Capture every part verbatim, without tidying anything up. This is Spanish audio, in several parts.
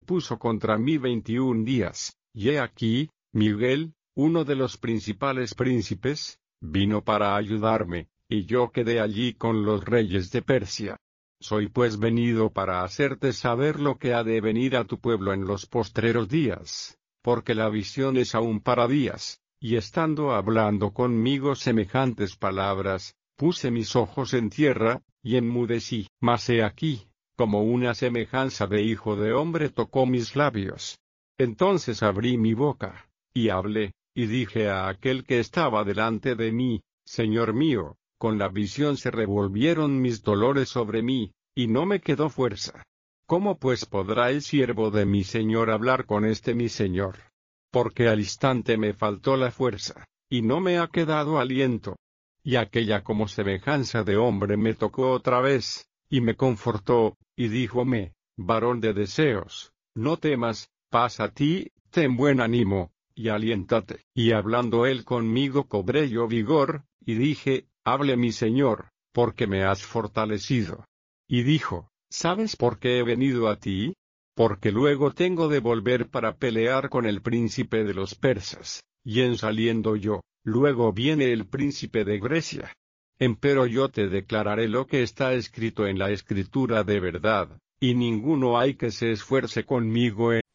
puso contra mí veintiún días, y he aquí, Miguel, uno de los principales príncipes, vino para ayudarme, y yo quedé allí con los reyes de Persia. Soy pues venido para hacerte saber lo que ha de venir a tu pueblo en los postreros días, porque la visión es aún para días. Y estando hablando conmigo semejantes palabras, puse mis ojos en tierra, y enmudecí. Mas he aquí, como una semejanza de hijo de hombre tocó mis labios. Entonces abrí mi boca, y hablé, y dije a aquel que estaba delante de mí, Señor mío, con la visión se revolvieron mis dolores sobre mí, y no me quedó fuerza. ¿Cómo pues podrá el siervo de mi Señor hablar con este mi Señor? Porque al instante me faltó la fuerza, y no me ha quedado aliento. Y aquella como semejanza de hombre me tocó otra vez, y me confortó, y díjome, varón de deseos, no temas, paz a ti, ten buen ánimo, y aliéntate. Y hablando él conmigo cobré yo vigor, y dije, hable mi Señor, porque me has fortalecido. Y dijo, ¿sabes por qué he venido a ti? Porque luego tengo de volver para pelear con el príncipe de los persas, y en saliendo yo, luego viene el príncipe de Grecia. Empero yo te declararé lo que está escrito en la Escritura de verdad, y ninguno hay que se esfuerce conmigo en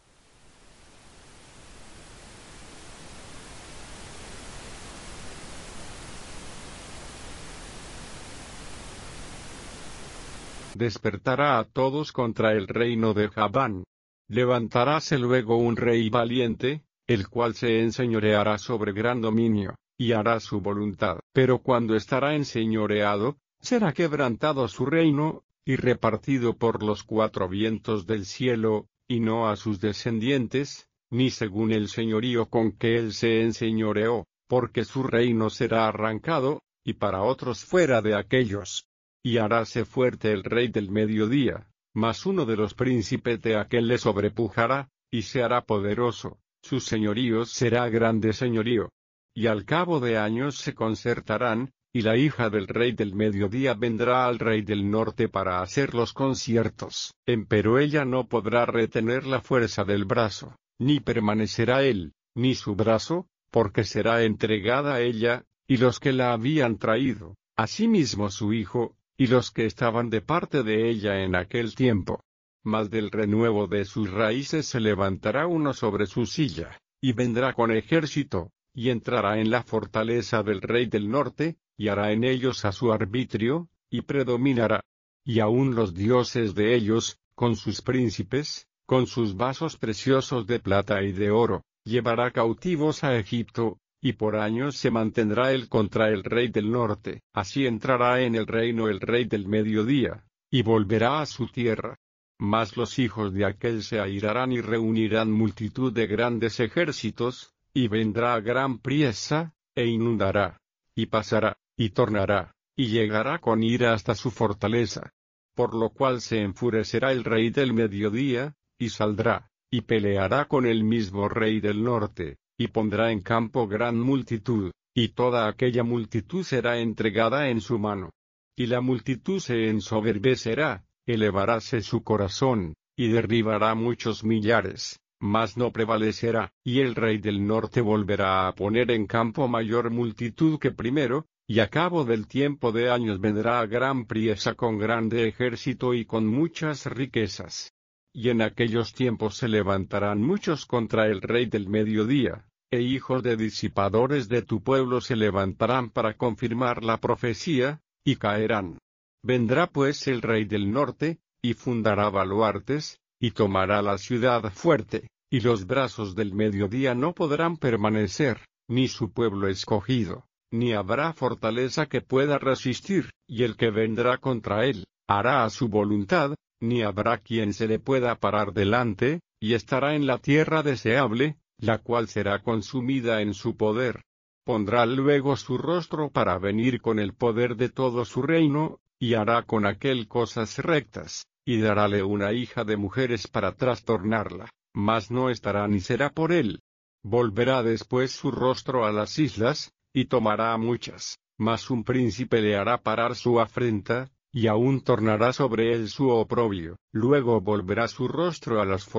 despertará a todos contra el reino de Javán. Levantaráse luego un rey valiente, el cual se enseñoreará sobre gran dominio, y hará su voluntad. Pero cuando estará enseñoreado, será quebrantado su reino, y repartido por los cuatro vientos del cielo, y no a sus descendientes, ni según el señorío con que él se enseñoreó, porque su reino será arrancado, y para otros fuera de aquellos. Y haráse fuerte el rey del mediodía, mas uno de los príncipes de aquel le sobrepujará, y se hará poderoso, su señorío será grande señorío. Y al cabo de años se concertarán, y la hija del rey del mediodía vendrá al rey del norte para hacer los conciertos. Empero ella no podrá retener la fuerza del brazo, ni permanecerá él, ni su brazo, porque será entregada a ella, y los que la habían traído, asimismo su hijo, y los que estaban de parte de ella en aquel tiempo. Mas del renuevo de sus raíces se levantará uno sobre su silla, y vendrá con ejército, y entrará en la fortaleza del rey del norte, y hará en ellos a su arbitrio, y predominará. Y aun los dioses de ellos, con sus príncipes, con sus vasos preciosos de plata y de oro, llevará cautivos a Egipto, y por años se mantendrá él contra el rey del norte. Así entrará en el reino el rey del mediodía, y volverá a su tierra. Mas los hijos de aquel se airarán y reunirán multitud de grandes ejércitos, y vendrá a gran priesa, e inundará, y pasará, y tornará, y llegará con ira hasta su fortaleza. Por lo cual se enfurecerá el rey del mediodía, y saldrá, y peleará con el mismo rey del norte, y pondrá en campo gran multitud, y toda aquella multitud será entregada en su mano. Y la multitud se ensoberbecerá, elevaráse su corazón, y derribará muchos millares, mas no prevalecerá. Y el rey del norte volverá a poner en campo mayor multitud que primero, y a cabo del tiempo de años vendrá a gran priesa con grande ejército y con muchas riquezas. Y en aquellos tiempos se levantarán muchos contra el rey del mediodía, e hijos de disipadores de tu pueblo se levantarán para confirmar la profecía, y caerán. Vendrá pues el rey del norte, y fundará baluartes, y tomará la ciudad fuerte, y los brazos del mediodía no podrán permanecer, ni su pueblo escogido, ni habrá fortaleza que pueda resistir, y el que vendrá contra él, hará a su voluntad, ni habrá quien se le pueda parar delante, y estará en la tierra deseable, la cual será consumida en su poder. Pondrá luego su rostro para venir con el poder de todo su reino, y hará con aquel cosas rectas, y darále una hija de mujeres para trastornarla, mas no estará ni será por él. Volverá después su rostro a las islas, y tomará a muchas, mas un príncipe le hará parar su afrenta, y aún tornará sobre él su oprobio. Luego volverá su rostro a las